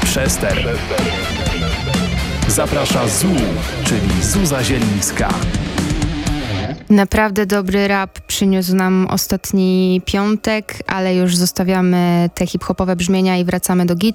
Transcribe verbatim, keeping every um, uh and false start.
Przester. Zaprasza Zu, czyli Zuza Zielińska. Naprawdę dobry rap przyniósł nam ostatni piątek, ale już zostawiamy te hip-hopowe brzmienia i wracamy do